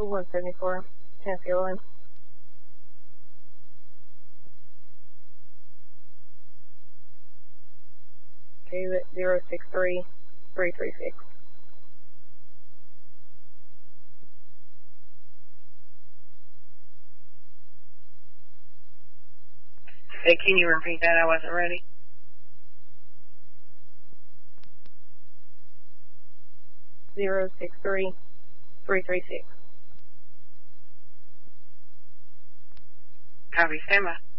174, Tennessee line. 063 336. Hey, can you repeat that? I wasn't ready. 063 336. Copy, stand by.